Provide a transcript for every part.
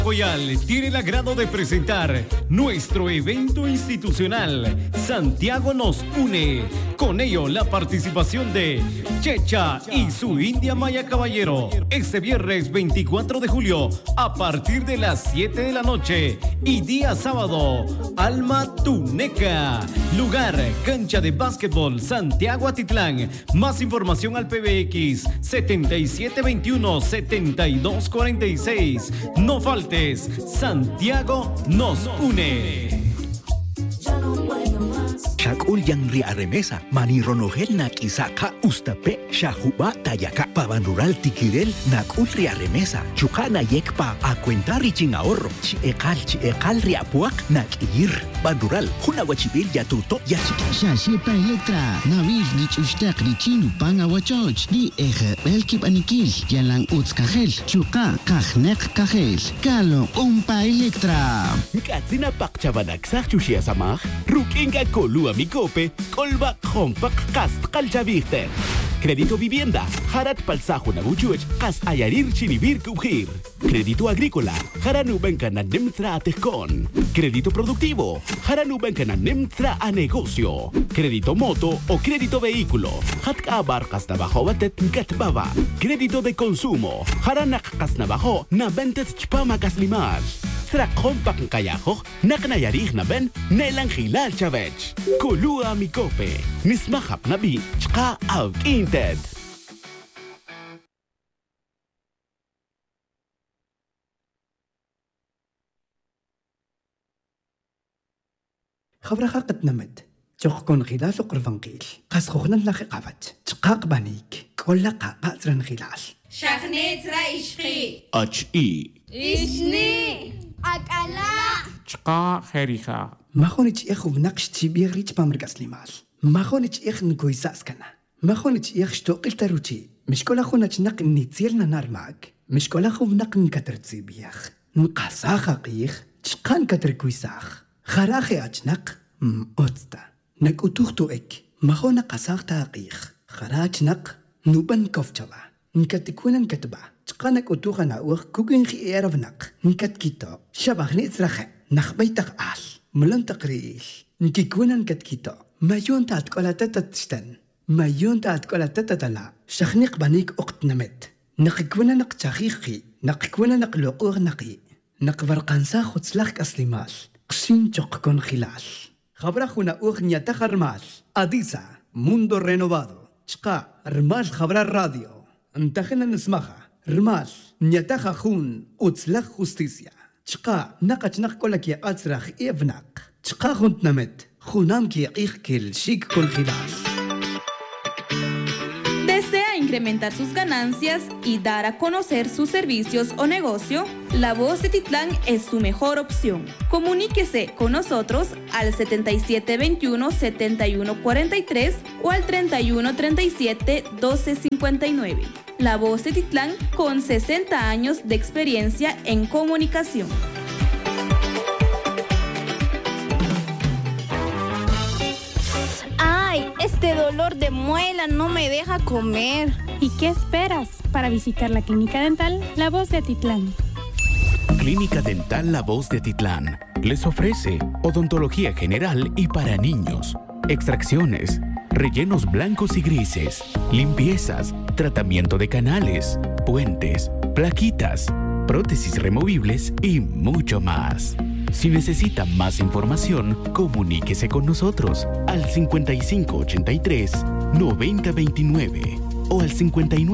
Coyal tiene el agrado de presentar nuestro evento institucional Santiago nos une. Con ello la participación de Checha y su India Maya Caballero este viernes 24 de julio a partir de las 7 de la noche y día sábado Alma Tuneca. Lugar cancha de básquetbol Santiago Atitlán. Más información al PBX 7721-7246. No faltes, Santiago nos une. Shakul yang ria remesa, mani ronogel nak isaka ustape, shahuba tayaka, pabanrural tikirel nak ria remesa, chukana yekpa a cuenta riching ahorro, chiekal ria puak nak ir, banrural, huna wachibil ya tuto ya chiki. Shashipa Electra, navir lich ustak richinu panga wachoch, li eje belkip anikil, yalang uts kajel, chuka kajnek kajel, kalo umpa Electra. Katsina pakchabanak sa chushia samach, rukinga kolua Micope, Colba, Hompak, Cast, Calchaviste. Crédito vivienda, Harat Palsajo Nabuchuch, Cas Ayarir Chinibir Kubhir. Crédito agrícola, Haranu Benkana Nemtra Atejcon. Crédito productivo, Haranu Benkana Nemtra a negocio. Crédito moto o crédito vehículo, Hatka Barcas Nabajo Batet Gatbaba. Crédito de consumo, Haranak Casnabajo, Nabentet Chpama Caslimash. Tra Hompak Kayajo, Naknayarich Naben, Nelan Hilal Chavech. Kulua Micope, Nismahap Nabi, Chka Auk Inted. خبرها قد نمت تخكون خلال قرفنقيل قاسخوخنا لاخي قافت تقاق بانيك كل قاقاترن خلال شخنيت رايشخي H.E. إشني أكلا چقا خيريخا ما خونيتش إخو بنقش تيبيغ ريتش بامرقاس ليمال ما خونيتش إخ نكوي ساسكنا ما خونيتش إخ شتوقل تروتي مش كل أخونا تنق نيتيرنا نار معك مش كل أخو بنق نكتر تسيبيخ نقاساخا قيخ تشقان كتر كويساخ خراخي أجنق أوتستا نك أتوختو إك ما خونا قاساخ تاقيخ خراج نق نوبن كوفتشوا نكتكونا نكتبا تقانك أتوخا ناوخ كوكين خي إيرف نق نكتكيتو شبه نيترخي نخبيتق آل ملن تقريش نكيكونا نكتكيتو ما يون تاتكولا تتتشتن ما يون تاتكولا تتتلا شخنيق بانيك أقت نمت نقكونا نقتاخيخي نقكونا نقلوقوغ نقي نقبرقانسا خدسلاخ أسليمال قشين تشقكون خلال خبر أخونا أغنية تخرمال أديسا موندو رينوفادو شقا رمال خبر الراديو انتخنا نسمخها رمال نيتخا خون أتسلخ خوستيسيا شقا نقش نقولك يا أتسرخ إيفناق شقا خونت نمت خونام كي يقيخ كل شيك كل خلال. ¿Desea incrementar sus ganancias y dar a conocer sus servicios o negocio? La Voz de Titlán es su mejor opción. Comuníquese con nosotros al 7721-7143 o al 3137-1259. La Voz de Titlán con 60 años de experiencia en comunicación. ¡Ay! Este dolor de muela no me deja comer. ¿Y qué esperas para visitar la Clínica Dental La Voz de Atitlán? Clínica Dental La Voz de Atitlán les ofrece odontología general y para niños, extracciones, rellenos blancos y grises, limpiezas, tratamiento de canales, puentes, plaquitas, prótesis removibles y mucho más. Si necesita más información, comuníquese con nosotros al 5583-9029 o al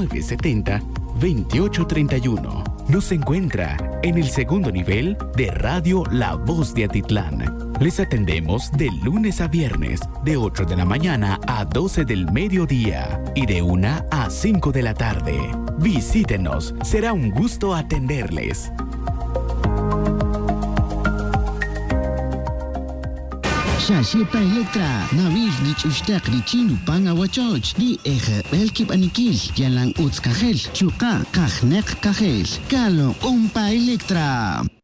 5970-2831. Nos encuentra en el segundo nivel de Radio La Voz de Atitlán. Les atendemos de lunes a viernes, de 8 de la mañana a 12 del mediodía y de 1 a 5 de la tarde. Visítenos, será un gusto atenderles. Shashipa Electra, navir lich ustak richinu panga wachoch, li eje belkip anikil, yalang uts kajel, chuka kajnek kajel, kalo umpa Electra.